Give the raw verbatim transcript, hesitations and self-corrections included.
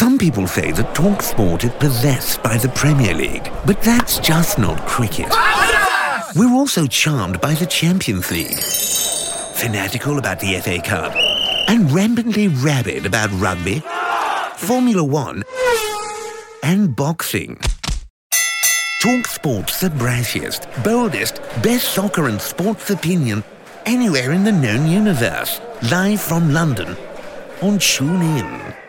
Some people say that TalkSport is possessed by the Premier League, but that's just not cricket. We're also charmed by the Champions League, fanatical about the F A Cup, and rampantly rabid about rugby, Formula One, and boxing. TalkSport's the brashiest, boldest, best soccer and sports opinion anywhere in the known universe. Live from London on TuneIn.